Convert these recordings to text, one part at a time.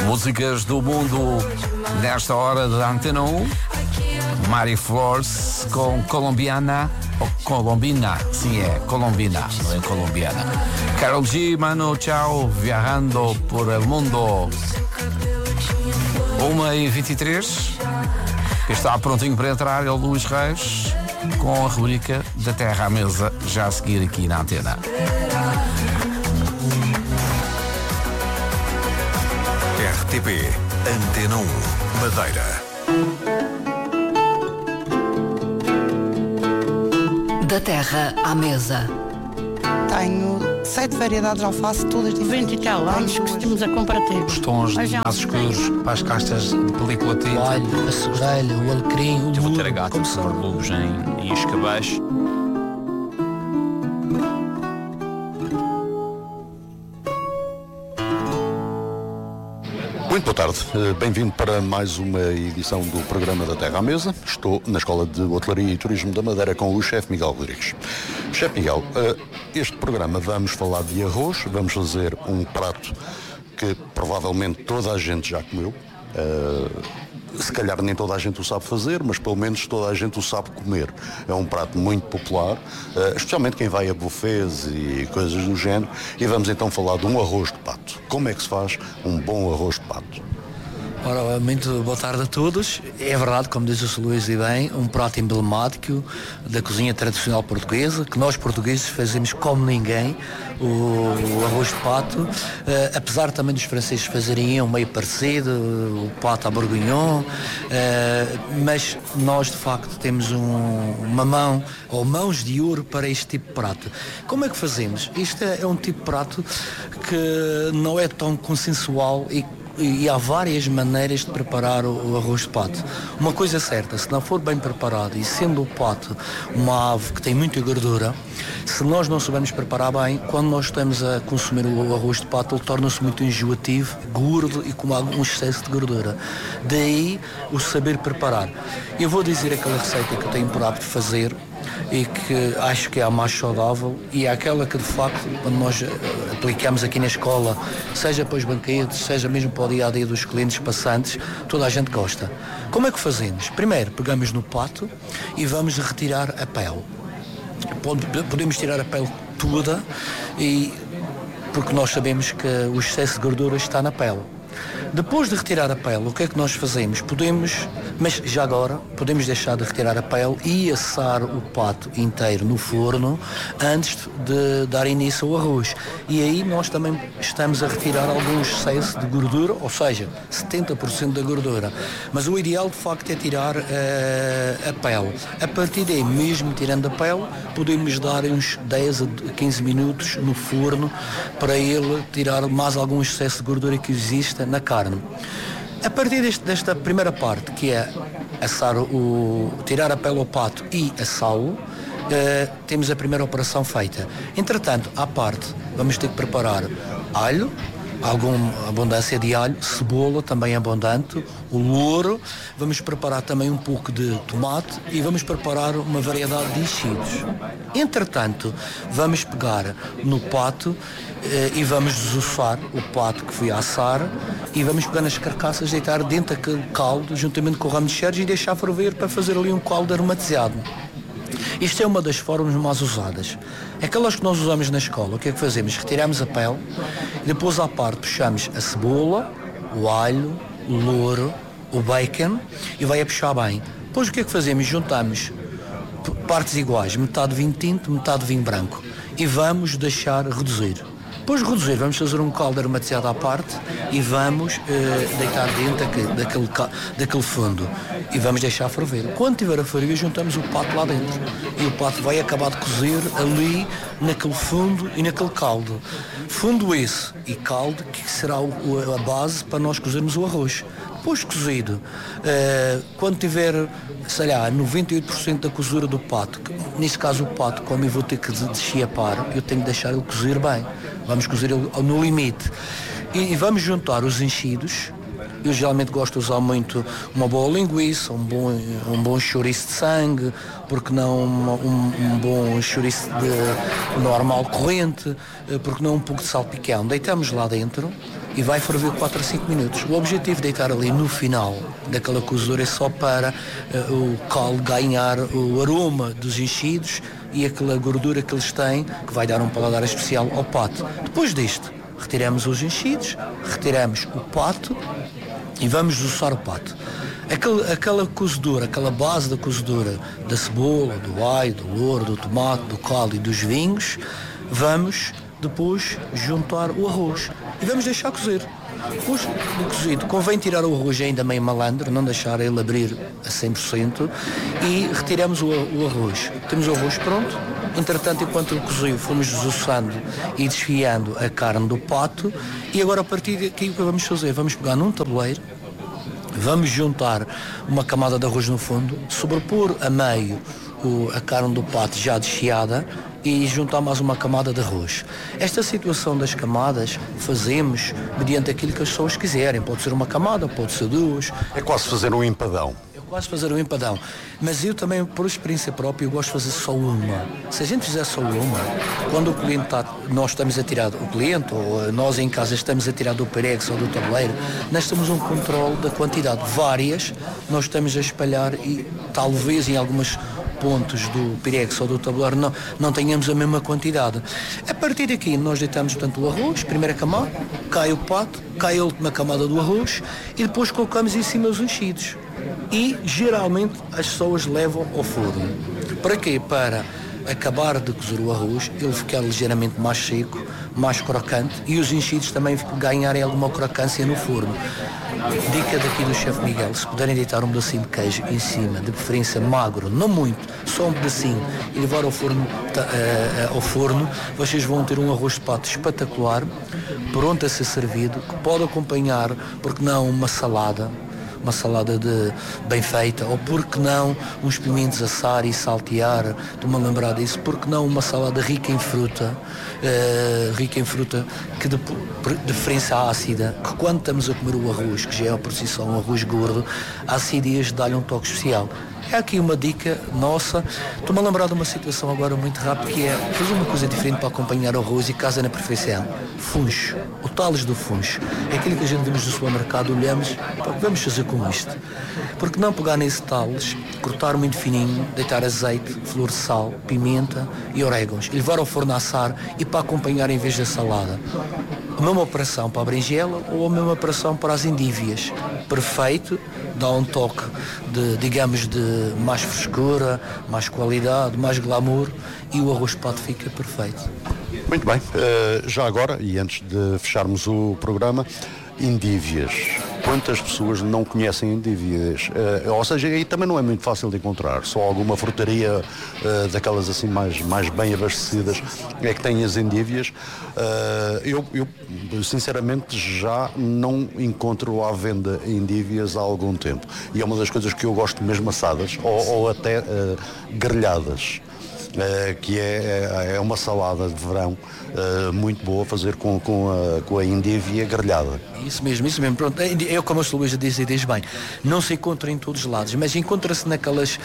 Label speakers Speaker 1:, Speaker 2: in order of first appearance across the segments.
Speaker 1: Músicas do mundo nesta hora da Antena 1. Mari Flores com Colombiana, ou Colombina, sim é Colombina, não é colombiana. Karol G, Manu Chao, viajando por el mundo. 1h23, que está prontinho para entrar, é o Luís Reis, com a rubrica da Terra à Mesa, já a seguir aqui na Antena.
Speaker 2: RTP Antena 1 Madeira.
Speaker 3: Da terra à mesa.
Speaker 4: Tenho 7 variedades de alface, todas diferentes.
Speaker 5: 20 e tal anos que temos a comparativo.
Speaker 6: Os tons mais escuros para as castas de película tinta.
Speaker 7: O alho, a sobrelha, o alecrim, o
Speaker 8: vou ter a gata de luz em escabeche.
Speaker 9: Muito boa tarde, bem-vindo para mais uma edição do programa da Terra à Mesa. Estou na Escola de Hotelaria e Turismo da Madeira com o chefe Miguel Rodrigues. Chefe Miguel, este programa vamos falar de arroz, vamos fazer um prato que provavelmente toda a gente já comeu. Se calhar nem toda a gente o sabe fazer, mas pelo menos toda a gente o sabe comer. É um prato muito popular, especialmente quem vai a buffets e coisas do género. E vamos então falar de um arroz de pato. Como é que se faz um bom arroz de pato?
Speaker 7: Ora, muito boa tarde a todos. É verdade, como diz o Sr. Luís e bem, um prato emblemático da cozinha tradicional portuguesa, que nós portugueses fazemos como ninguém, o arroz de pato, apesar também dos franceses fazerem um meio parecido, o pato à bourguignon, mas nós de facto temos uma mão, ou mãos de ouro para este tipo de prato. Como é que fazemos? Isto é um tipo de prato que não é tão consensual e há várias maneiras de preparar o arroz de pato. Uma coisa é certa, se não for bem preparado, e sendo o pato uma ave que tem muita gordura, se nós não soubermos preparar bem, quando nós estamos a consumir o arroz de pato, ele torna-se muito enjoativo, gordo e com algum excesso de gordura. Daí o saber preparar. Eu vou dizer aquela receita que eu tenho por hábito de fazer e que acho que é a mais saudável e é aquela que de facto, quando nós aplicamos aqui na escola, seja para os banquetes, seja mesmo para o dia-a-dia dos clientes passantes, toda a gente gosta. Como é que fazemos? Primeiro, pegamos no pato e vamos retirar a pele. Podemos tirar a pele toda, porque nós sabemos que o excesso de gordura está na pele. Depois de retirar a pele, o que é que nós fazemos? Mas já agora, podemos deixar de retirar a pele e assar o pato inteiro no forno antes de dar início ao arroz. E aí nós também estamos a retirar algum excesso de gordura, ou seja, 70% da gordura. Mas o ideal, de facto, é tirar a pele. A partir daí, mesmo tirando a pele, podemos dar uns 10 a 15 minutos no forno para ele tirar mais algum excesso de gordura que exista na carne. A partir desta primeira parte, que é tirar a pele ao pato e assá-lo, temos a primeira operação feita. Entretanto, à parte, vamos ter que preparar alho, alguma abundância de alho, cebola também abundante, o louro, vamos preparar também um pouco de tomate e vamos preparar uma variedade de enchidos. Entretanto, vamos pegar no pato e vamos desossar o pato que fui a assar e vamos pegar nas carcaças, deitar dentro daquele caldo, juntamente com o ramo de cheiros e deixar ferver para fazer ali um caldo aromatizado. Isto é uma das formas mais usadas. Aquelas que nós usamos na escola, o que é que fazemos? Retiramos a pele e depois à parte puxamos a cebola, o alho, o louro, o bacon e vai a puxar bem. Depois o que é que fazemos? Juntamos partes iguais, metade de vinho tinto, metade de vinho branco e vamos deixar reduzir. Depois de reduzir, vamos fazer um caldo aromatizado à parte e vamos deitar dentro daquele fundo e vamos deixar ferver. Quando tiver a ferver, juntamos o pato lá dentro e o pato vai acabar de cozer ali naquele fundo e naquele caldo. Fundo esse e caldo que será a base para nós cozermos o arroz. Depois cozido, quando tiver, sei lá, 98% da cozura do pato, nesse caso o pato, como eu vou ter que deschiapar, eu tenho que deixar ele cozer bem. Vamos cozer ele no limite. E vamos juntar os enchidos. Eu geralmente gosto de usar muito uma boa linguiça, um bom chouriço de sangue, porque não um bom chouriço normal corrente, porque não um pouco de salpicão. Deitamos lá dentro e vai ferver 4 a 5 minutos. O objetivo de deitar ali no final daquela cozedura é só para o caldo ganhar o aroma dos enchidos e aquela gordura que eles têm, que vai dar um paladar especial ao pato. Depois disto, retiramos os enchidos, retiramos o pato e vamos desossar o pato. Aquela cozedura, aquela base da cozedura da cebola, do alho, do louro, do tomate, do caldo e dos vinhos, vamos depois juntar o arroz e vamos deixar cozer. Depois do cozido, convém tirar o arroz ainda meio malandro, não deixar ele abrir a 100% e retiramos o arroz. Temos o arroz pronto. Entretanto, enquanto coziu, fomos desossando e desfiando a carne do pato e agora a partir daqui o que vamos fazer? Vamos pegar num tabuleiro, vamos juntar uma camada de arroz no fundo, sobrepor a meio a carne do pato já desfiada e juntar mais uma camada de arroz. Esta situação das camadas fazemos mediante aquilo que as pessoas quiserem. Pode ser uma camada, pode ser duas.
Speaker 9: É quase fazer um empadão.
Speaker 7: Quase fazer um empadão, mas eu também, por experiência própria, eu gosto de fazer só uma. Se a gente fizer só uma, quando o cliente nós estamos a tirar, o cliente ou nós em casa estamos a tirar do pirex ou do tabuleiro, nós temos um controle da quantidade. Várias nós estamos a espalhar e talvez em algumas pontos do pirex ou do tabuleiro não tenhamos a mesma quantidade. A partir daqui nós deitamos portanto o arroz, primeira camada, cai o pato, cai a última camada do arroz e depois colocamos em cima os enchidos. E geralmente as pessoas levam ao forno. Para quê? Para acabar de cozer o arroz, ele ficar ligeiramente mais seco, mais crocante e os enchidos também ganharem alguma crocância no forno. Dica daqui do chefe Miguel, se puderem deitar um pedacinho de queijo em cima, de preferência magro, não muito, só um pedacinho, e levar ao forno, vocês vão ter um arroz de pato espetacular, pronto a ser servido, que pode acompanhar, porque não, uma salada bem feita, ou porque não uns pimentos assar e saltear, estou-me a lembrar disso, porque não uma salada rica em fruta, que de preferência ácida, que quando estamos a comer o arroz, que já é por si só um arroz gordo, a acidez dá-lhe um toque especial. É aqui uma dica nossa. Estou-me a lembrar de uma situação agora muito rápida, que é fazer uma coisa diferente para acompanhar o arroz e casa na perfeição. Funcho, o talos do funcho. É aquilo que a gente vemos no supermercado, olhamos, vamos fazer com isto. Porque não pegar nesse talos, cortar muito fininho, deitar azeite, flor de sal, pimenta e orégãos, e levar ao forno a assar e para acompanhar em vez da salada. A mesma operação para a berinjela ou a mesma operação para as endívias. Perfeito, dá um toque de mais frescura, mais qualidade, mais glamour e o arroz de pato fica perfeito.
Speaker 9: Muito bem, já agora, e antes de fecharmos o programa, endívias. Quantas pessoas não conhecem endívias? Ou seja, aí também não é muito fácil de encontrar. Só alguma frutaria daquelas assim mais bem abastecidas é que tem as endívias. Eu sinceramente já não encontro à venda endívias há algum tempo. E é uma das coisas que eu gosto mesmo assadas ou até grelhadas. Que é uma salada de verão muito boa a fazer com a endívia grelhada.
Speaker 7: Isso mesmo. Pronto, eu, como a Sra. Luísa diz bem, não se encontra em todos os lados, mas encontra-se naquelas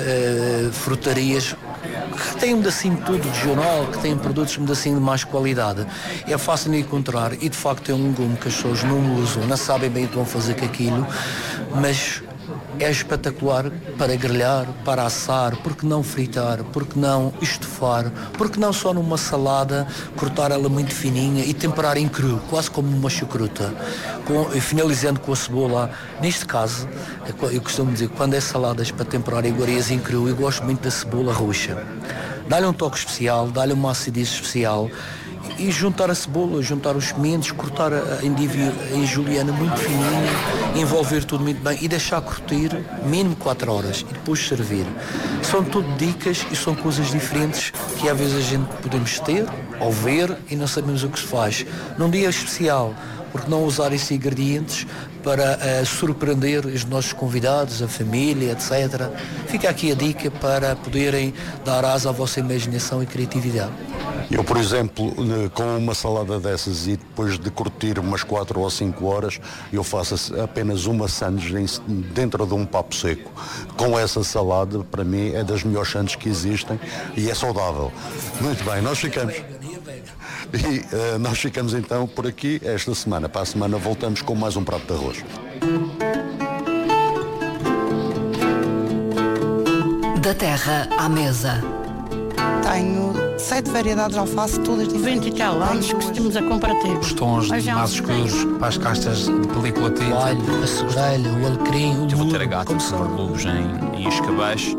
Speaker 7: frutarias que têm um pedacinho de tudo regional, que têm produtos um pedacinho de mais qualidade. É fácil de encontrar e de facto é um legume que as pessoas não usam, não sabem bem o que vão fazer com aquilo, mas é espetacular para grelhar, para assar, porque não fritar, porque não estufar, porque não só numa salada cortar ela muito fininha e temperar em cru, quase como uma chucruta, finalizando com a cebola. Neste caso, eu costumo dizer que quando é saladas para temperar iguarias em cru, eu gosto muito da cebola roxa. Dá-lhe um toque especial, dá-lhe uma acidez especial. E juntar a cebola, juntar os pimentos, cortar a endívia em juliana muito fininha, envolver tudo muito bem e deixar curtir mínimo 4 horas e depois servir. São tudo dicas e são coisas diferentes que às vezes a gente podemos ter ou ver e não sabemos o que se faz. Num dia especial, porque não usar esses ingredientes para surpreender os nossos convidados, a família, etc. Fica aqui a dica para poderem dar asa à vossa imaginação e criatividade.
Speaker 9: Eu, por exemplo, com uma salada dessas e depois de curtir umas 4 ou 5 horas, eu faço apenas uma sandes dentro de um papo seco. Com essa salada, para mim, é das melhores sandes que existem e é saudável. Muito bem, nós ficamos. E nós ficamos então por aqui esta semana. Para a semana voltamos com mais um prato de arroz.
Speaker 3: Da terra à mesa.
Speaker 4: Tenho 7 variedades de alface, todas
Speaker 5: 20
Speaker 4: diferentes.
Speaker 5: e tal anos que estivemos a comparativo.
Speaker 6: Os tons mais escuros para as castas de película
Speaker 7: O
Speaker 6: tinta.
Speaker 7: alho, a segurelha, o alecrim, o
Speaker 8: Eu vou ter a
Speaker 7: lulo,
Speaker 8: gata,
Speaker 7: como
Speaker 8: o
Speaker 7: sabe.
Speaker 8: lubem e os cabais.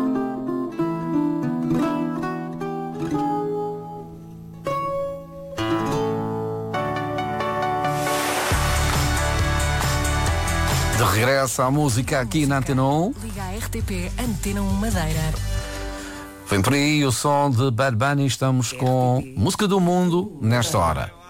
Speaker 1: De regresso à música aqui na Antena 1.
Speaker 10: Liga a RTP Antena 1 Madeira.
Speaker 1: Vem por aí o som de Bad Bunny. Estamos com música do mundo nesta hora.